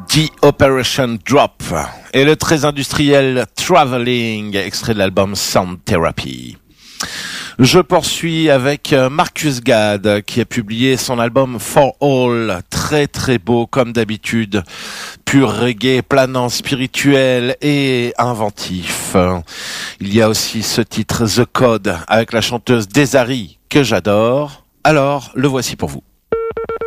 The Operation Drop et le très industriel Traveling, extrait de l'album Sound Therapy. Je poursuis avec Marcus Gad qui a publié son album For All, très très beau comme d'habitude, pur reggae, planant, spirituel et inventif. Il y a aussi ce titre The Code avec la chanteuse Desari que j'adore, alors le voici pour vous.